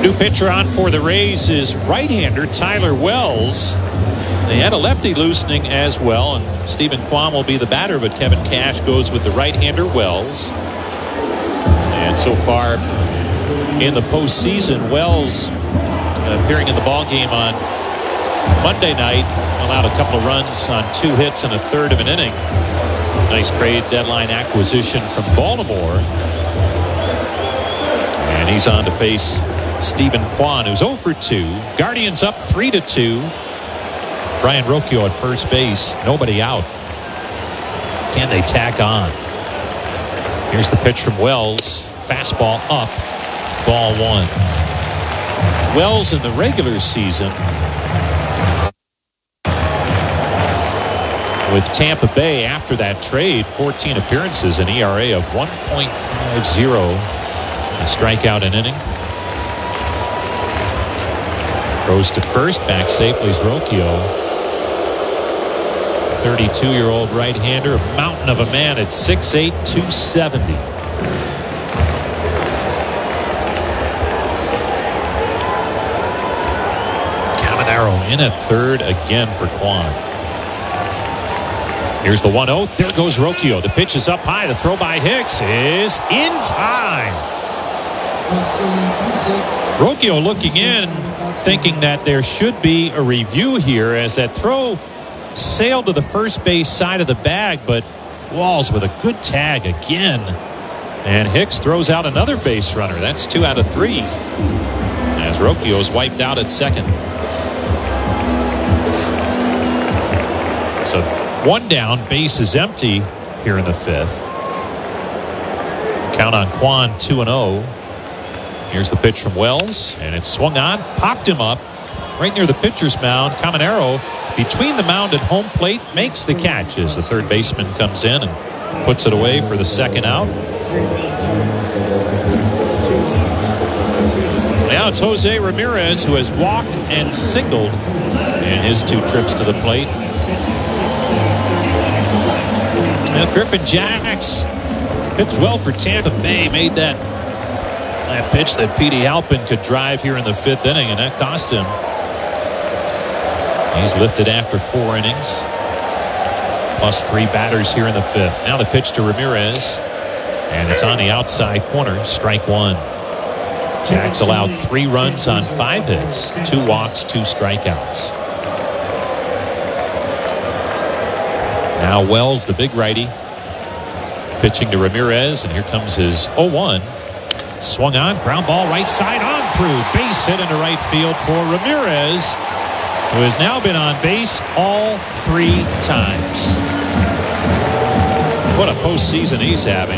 New pitcher on for the Rays is right-hander Tyler Wells. They had a lefty loosening as well, and Stephen Kwan will be the batter, but Kevin Cash goes with the right-hander Wells. And so far in the postseason, Wells appearing in the ballgame on Monday night allowed a couple of runs on 2 hits and a third of an inning. Nice trade deadline acquisition from Baltimore. And he's on to face Stephen Kwan, who's 0 for 2. Guardians up 3-2. Brian Rocchio at first base. Nobody out. Can they tack on? Here's the pitch from Wells. Fastball up. Ball 1. Wells in the regular season with Tampa Bay after that trade, 14 appearances, an ERA of 1.50. A strikeout an inning. Throws to first, back safely is Rocchio. 32-year-old right-hander, a mountain of a man at 6'8", 270. Caminero in at third again for Kwan. Here's the 1-0. There goes Rocchio. The pitch is up high. The throw by Hicks is in time. Rocchio looking in, thinking that there should be a review here as that throw sailed to the first base side of the bag, but Walls with a good tag again. And Hicks throws out another base runner. That's 2 out of 3. As Rocchio's wiped out at second. So 1 down, base is empty here in the 5th. Count on Kwan 2-0. Here's the pitch from Wells, and it's swung on, popped him up right near the pitcher's mound. Caminero between the mound and home plate makes the catch as the third baseman comes in and puts it away for the second out. Now it's Jose Ramirez, who has walked and singled in his 2 trips to the plate. Now Griffin Jacks pitched well for Tampa Bay, made that pitch that Petey Halpin could drive here in the 5th inning, and that cost him. He's lifted after 4 innings. Plus 3 batters here in the 5th. Now the pitch to Ramirez, and it's on the outside corner. Strike 1. Jacks allowed 3 runs on 5 hits, 2 walks, 2 strikeouts. Now Wells, the big righty, pitching to Ramirez, and here comes his 0-1. Swung on, ground ball right side on through. Base hit into right field for Ramirez, who has now been on base all 3 times. What a postseason he's having.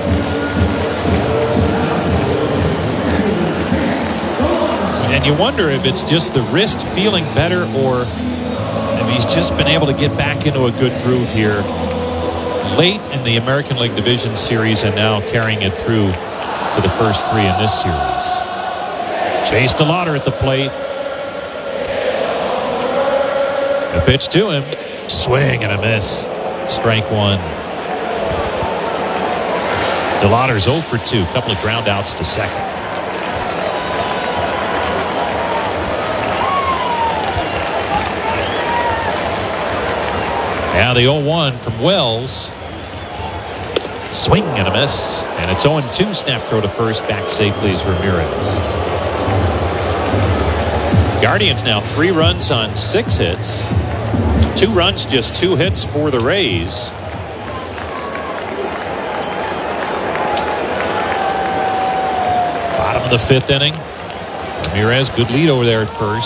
And you wonder if it's just the wrist feeling better or if he's just been able to get back into a good groove here late in the American League Division Series and now carrying it through to the first 3 in this series. Chase DeLauder at the plate. A pitch to him. Swing and a miss. Strike 1. DeLauder's 0 for 2. A couple of ground outs to second. Now the 0-1 from Wells. Swing and a miss. And it's 0-2. Snap throw to first. Back safely is Ramirez. Guardians now 3 runs on 6 hits. 2 runs, just 2 hits for the Rays. Bottom of the 5th inning. Ramirez, good lead over there at first.